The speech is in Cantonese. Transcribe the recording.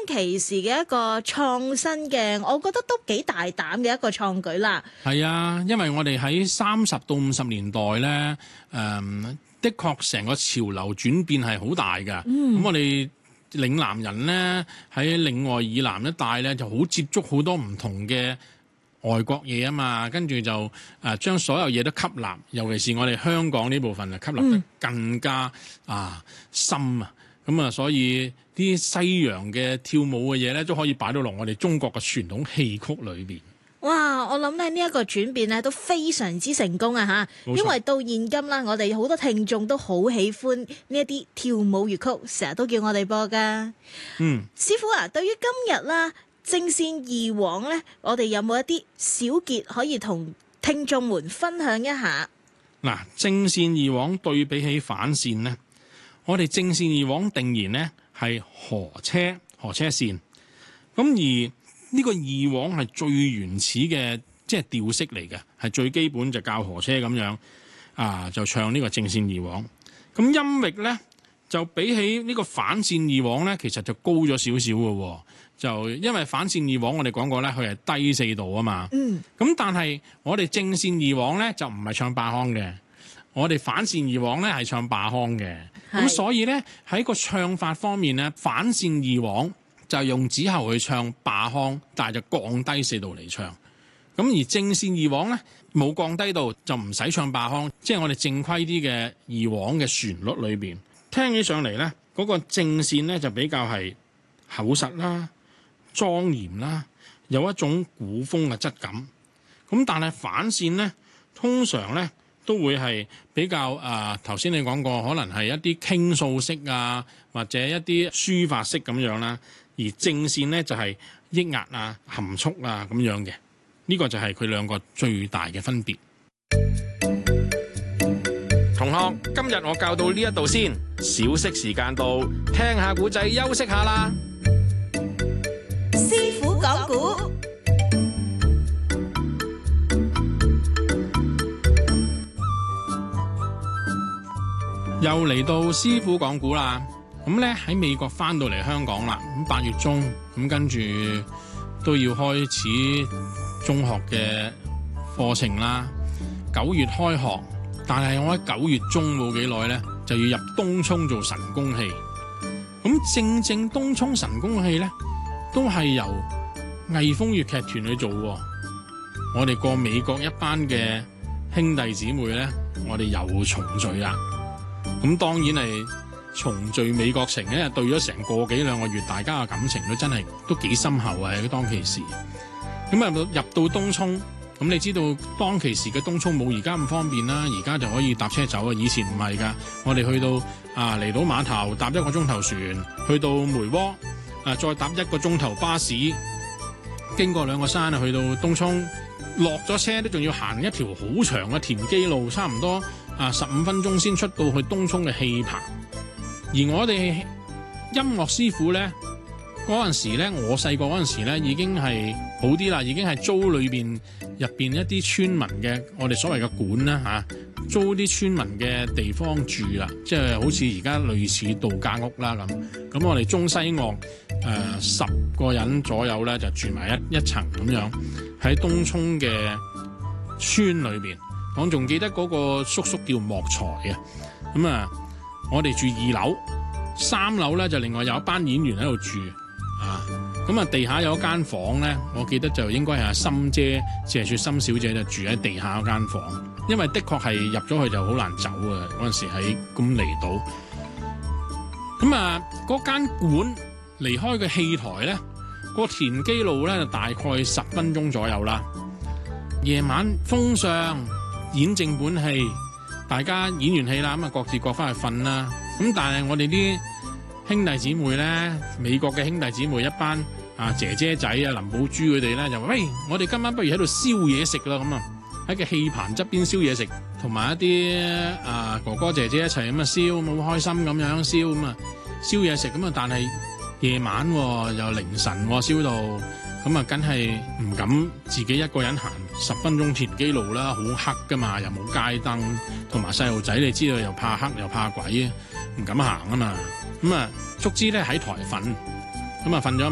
其時嘅一個創新嘅，我覺得都幾大膽嘅一個創舉啦。係啊，因為我哋喺30到50年代咧，的確成個潮流轉變係好大㗎。咁我哋嶺南人咧喺嶺外以南一帶咧就好接觸好多唔同嘅外國嘢啊嘛，跟住就將所有嘢都吸納，尤其是我哋香港呢部分啊，吸納得更加深啊。咁啊，所以啲西洋嘅跳舞嘅嘢咧，都可以擺到落我哋中國嘅傳統戲曲裏邊。 哇！我諗咧呢一個轉變咧都非常之成功啊嚇，因為到現今啦，我哋好多聽眾都好喜歡呢一啲跳舞粵曲，成日都叫我哋播噶。師傅啊，對於今日啦正線二往咧，我哋有冇一啲小結可以同聽眾們分享一下？ 嗱，正線二往對比起反線呢，我哋正線二往定言呢係河車線，咁而呢個二往係最原始嘅，即係調式嚟嘅，係最基本就教河車咁樣就唱呢個正線二往。咁音域咧就比起呢個反線二往咧，其實就高咗少少嘅。就因為反線二往我哋講過咧，佢係低4度啊嘛。咁但係我哋正線二往咧就唔係唱霸腔嘅，我哋反線二往咧係唱霸腔嘅。咁所以咧喺個唱法方面咧，反線二往就用子喉去唱霸腔，但係就降低4度嚟唱。咁而正線二往咧冇降低到，就唔使唱霸腔，即係我哋正規啲嘅二往嘅旋律裏邊聽起上嚟咧，嗰個正線咧就比較係厚實啦、莊嚴啦，有一種古風嘅質感。咁但係反線咧，通常咧都會係比較頭先你講過，可能係一啲傾訴式啊，或者一啲書法式咁樣啦。而正線咧就係抑壓啊、含蓄啊咁樣嘅，呢個就係佢兩個最大嘅分別。同學，今日我教到呢一度先，小息時間到，聽下古仔休息下啦。 師傅講古， 又嚟到師傅講古啦。咁咧喺美國翻到嚟香港啦，咁8月中，咁跟住都要開始中學嘅課程啦。9月開學，但係我喺9月中冇幾耐咧，就要入東涌做神功戲。咁正東涌神功戲咧，都係由藝風粵劇團去做喎。我哋過美國一班嘅兄弟姊妹咧，我哋又重聚啦。咁當然係重聚美國情咧，對咗成個幾兩個月，大家嘅感情都真係都幾深厚啊！喺當其時，咁入到東涌，咁你知道當其時嘅東涌冇而家咁方便啦，而家就可以搭車走啊，以前唔係㗎。我哋去到離島碼頭搭1個鐘頭船，去到梅窩再搭1個鐘頭巴士，經過2個山去到東涌，落咗車都仲要行一條好長嘅田基路，差唔多15分鐘先出到去東涌嘅戲棚。而我哋音樂師傅咧，嗰陣時咧，我細個嗰陣時咧已經係好啲啦，已經係租裏邊入邊一啲村民嘅我哋所謂嘅館啦租啲村民嘅地方住啦，即係好似而家類似度假屋啦咁。咁我哋中西樂10個人左右咧就住埋一層咁樣喺東涌嘅村裏邊。我仲記得嗰個叔叔叫莫才嘅，咁我哋住2樓，3樓咧就另外有一班演員喺度住咁地下有一間房咧，我記得就應該係阿心姐謝雪心小姐就住喺地下嗰間房，因為的確係入咗去就好難走啊。嗰陣時喺咁離島，嗰間館離開個戲台咧，個田基路咧就大概10分鐘左右啦。夜晚封上演正本戲，大家演完戲啦，各自各翻去瞓啦。咁但係我哋啲兄弟姊妹咧，美國嘅兄弟姊妹一班姐姐仔林寶珠佢哋咧就話：喂，我哋今晚不如喺度燒嘢食啦咁喺個戲棚側邊燒嘢食，同埋一啲哥哥姐姐一齊咁燒，好開心咁樣燒燒嘢食咁但係夜晚又凌晨燒到梗係唔敢自己一個人行10分鐘田基路啦，好黑噶嘛，又冇街燈，同埋細路仔你知道又怕黑又怕鬼，唔敢行啊嘛。足之咧喺台瞓，瞓咗